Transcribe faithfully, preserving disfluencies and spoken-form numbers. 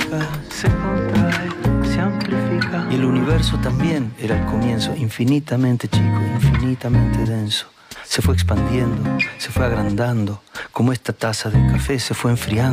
multiplica, se contrae, se amplifica. Y el universo también era al comienzo infinitamente chico, infinitamente denso. Se fue expandiendo, se fue agrandando, como esta taza de café se fue enfriando.